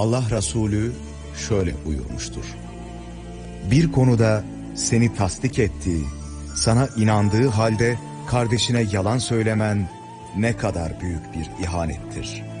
Allah Resulü şöyle buyurmuştur: bir konuda seni tasdik ettiği, sana inandığı halde kardeşine yalan söylemen ne kadar büyük bir ihanettir.